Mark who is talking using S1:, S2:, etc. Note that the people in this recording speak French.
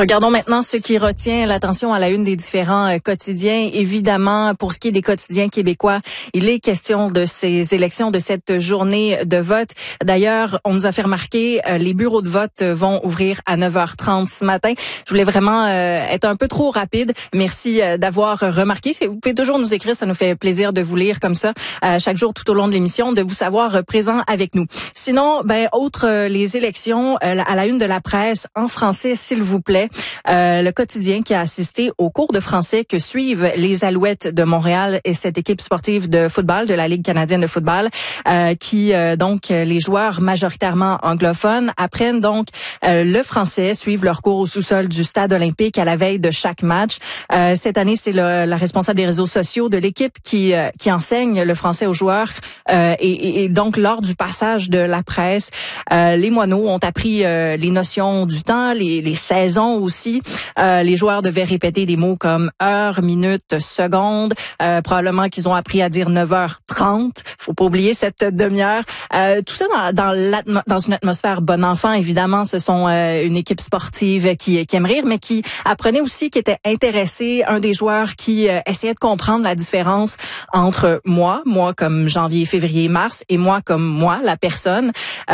S1: Regardons maintenant ce qui retient l'attention à la une des différents quotidiens. Évidemment, pour ce qui est des quotidiens québécois, il est question de ces élections, de cette journée de vote. D'ailleurs, on nous a fait remarquer, les bureaux de vote vont ouvrir à 9h30 ce matin. Je voulais vraiment être un peu trop rapide. Merci d'avoir remarqué. Vous pouvez toujours nous écrire, ça nous fait plaisir de vous lire comme ça chaque jour tout au long de l'émission, de vous savoir présent avec nous. Sinon, autre les élections, à la une de la presse, en français, s'il vous plaît. Le quotidien qui a assisté au cours de français que suivent les Alouettes de Montréal et cette équipe sportive de football de la Ligue canadienne de football, donc les joueurs majoritairement anglophones apprennent donc le français, suivent leur cours au sous-sol du stade olympique à la veille de chaque match. Cette année, c'est la responsable des réseaux sociaux de l'équipe qui enseigne le français aux joueurs et donc lors du passage de la presse, les moineaux ont appris les notions du temps, les saisons aussi. Les joueurs devaient répéter des mots comme heure, minute, seconde. Probablement qu'ils ont appris à dire 9h30. Faut pas oublier cette demi-heure. Tout ça dans une atmosphère bon enfant, évidemment. Ce sont une équipe sportive qui aime rire, mais qui apprenait aussi, qui était intéressé. Un des joueurs qui essayait de comprendre la différence entre moi comme janvier, février, mars, et moi comme moi, la personne.